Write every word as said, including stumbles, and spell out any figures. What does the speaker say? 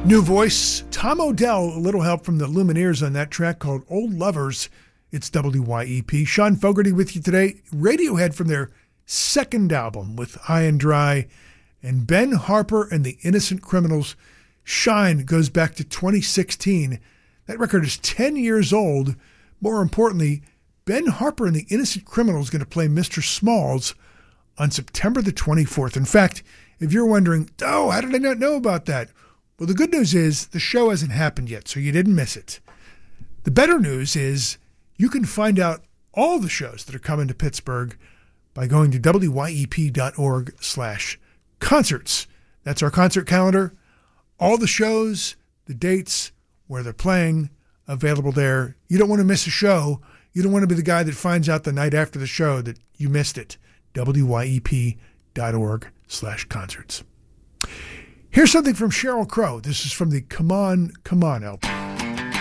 New voice, Tom Odell, a little help from the Lumineers on that track called Old Lovers. It's W Y E P. Sean Fogarty with you today. Radiohead from their second album with High and Dry, and Ben Harper and the Innocent Criminals. Shine goes back to twenty sixteen. That record is ten years old. More importantly, Ben Harper and the Innocent Criminals going to play Mister Smalls on September the twenty-fourth. In fact, if you're wondering, oh, how did I not know about that? Well, the good news is the show hasn't happened yet, so you didn't miss it. The better news is you can find out all the shows that are coming to Pittsburgh by going to W Y E P dot org slash concerts. That's our concert calendar. All the shows, the dates, where they're playing, available there. You don't want to miss a show. You don't want to be the guy that finds out the night after the show that you missed it. W Y E P dot org slash concerts. Here's something from Sheryl Crow. This is from the Come On, Come On album.